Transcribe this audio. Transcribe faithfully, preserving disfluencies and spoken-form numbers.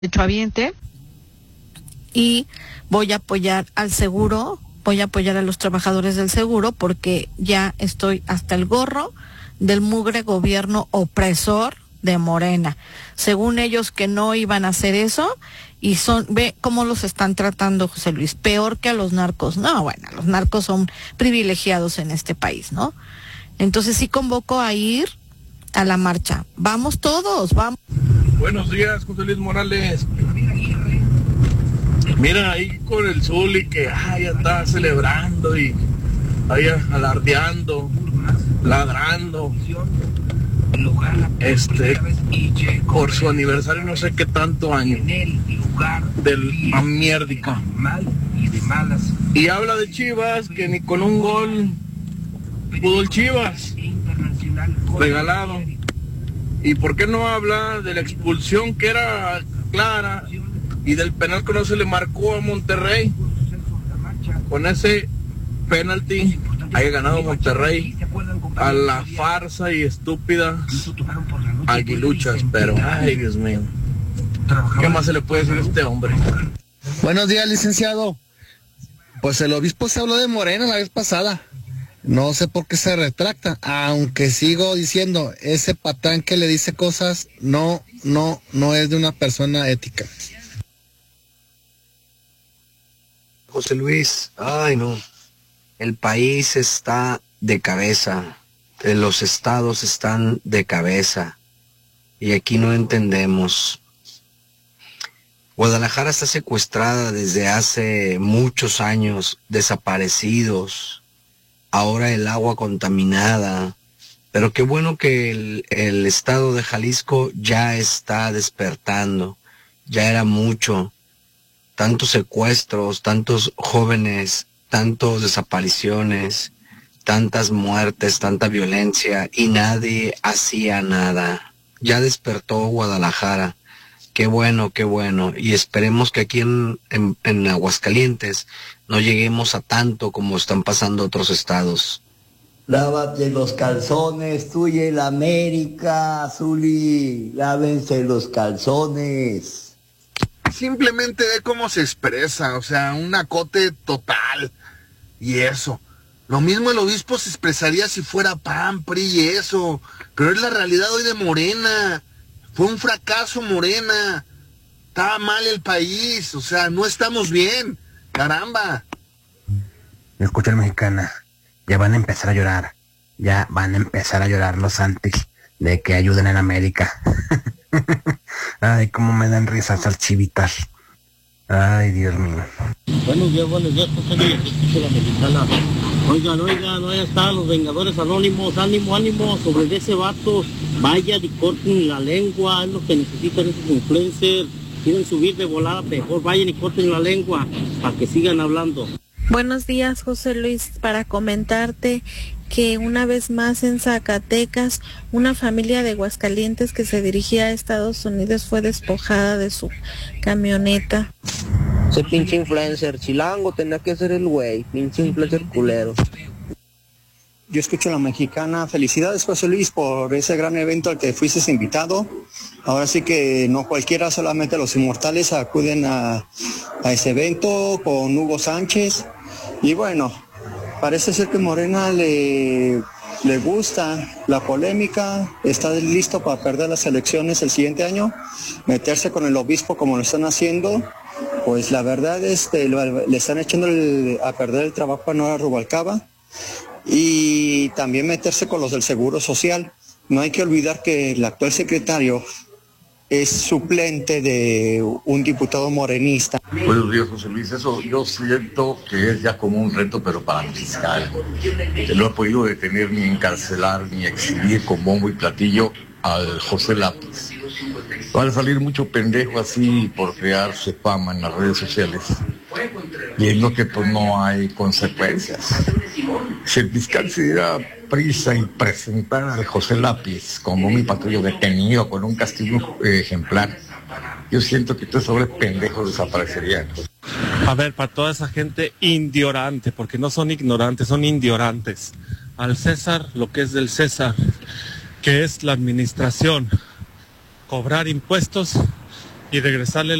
derechohabiente y voy a apoyar al seguro, voy a apoyar a los trabajadores del seguro porque ya estoy hasta el gorro del mugre gobierno opresor de Morena. Según ellos que no iban a hacer eso y son, ve cómo los están tratando, José Luis, peor que a los narcos. No, bueno, los narcos son privilegiados en este país, ¿no? Entonces sí convoco a ir a la marcha. Vamos todos, vamos. Buenos días, José Luis Morales. Mira ahí con el Zuli que ay, ya está celebrando y ahí alardeando, ladrando. Este, por su aniversario no sé qué tanto año del Amiérdica. Y habla de Chivas, que ni con un gol pudo el Chivas regalado. ¿Y por qué no habla de la expulsión que era clara y del penal que no se le marcó a Monterrey? Con ese penalti haya ganado Monterrey a la farsa y estúpida Aguiluchas, pero ay, Dios mío, ¿qué más se le puede decir a este hombre? Buenos días, licenciado. Pues el obispo se habló de Morena la vez pasada. No sé por qué se retracta, aunque sigo diciendo, ese patán que le dice cosas, no, no, no es de una persona ética. José Luis, ay no, el país está de cabeza, los estados están de cabeza, y aquí no entendemos. Guadalajara está secuestrada desde hace muchos años, desaparecidos. Ahora el agua contaminada, pero qué bueno que el, el estado de Jalisco ya está despertando, ya era mucho, tantos secuestros, tantos jóvenes, tantas desapariciones, tantas muertes, tanta violencia y nadie hacía nada. Ya despertó Guadalajara, qué bueno, qué bueno, y esperemos que aquí en, en, en Aguascalientes no lleguemos a tanto como están pasando otros estados. Lávate los calzones, tú y el América, Zuli, lávense los calzones. Simplemente ve cómo se expresa, o sea, un acote total, y eso. Lo mismo el obispo se expresaría si fuera P A N, P R I y eso, pero es la realidad hoy de Morena. Fue un fracaso Morena, estaba mal el país, o sea, no estamos bien. ¡Caramba! Escucha, mexicana, ya van a empezar a llorar. Ya van a empezar a llorar los antis de que ayuden en América. Ay, cómo me dan risas al chivitas. Ay, Dios mío. Buenos días, buenos días, José Luis, escucha la mexicana. Oigan, oigan, ahí están los Vengadores Anónimos, ánimo, ánimo, sobre ese vato. Vayan y corten la lengua, es lo que necesitan esos influencers. Quieren subir de volada, mejor vayan y corten la lengua para que sigan hablando. Buenos días, José Luis, para comentarte que una vez más en Zacatecas, una familia de Aguascalientes que se dirigía a Estados Unidos fue despojada de su camioneta. Ese pinche influencer chilango tenía que ser el güey, pinche influencer culero. Yo escucho a la mexicana. Felicidades, José Luis, por ese gran evento al que fuiste invitado. Ahora sí que no cualquiera, solamente los inmortales acuden a, a ese evento con Hugo Sánchez. Y bueno, parece ser que Morena le, le gusta la polémica, está listo para perder las elecciones el siguiente año, meterse con el obispo como lo están haciendo. Pues la verdad es que le están echando el, a perder el trabajo a Nora Rubalcaba. Y también meterse con los del Seguro Social. No hay que olvidar que el actual secretario es suplente de un diputado morenista. Buenos días, José Luis. Eso yo siento que es ya como un reto, pero para el fiscal, que no ha podido detener ni encarcelar ni exhibir con bombo y platillo al José Lápiz. Va a salir mucho pendejo así por crearse fama en las redes sociales, viendo que pues no hay consecuencias. Si el fiscal se diera prisa y presentara al José Lápiz como un patrullo detenido con un castigo eh, ejemplar, yo siento que todos esos pendejos desaparecerían. A ver, para toda esa gente indiorante, porque no son ignorantes, son indiorantes. Al César lo que es del César, que es la administración, cobrar impuestos y regresarle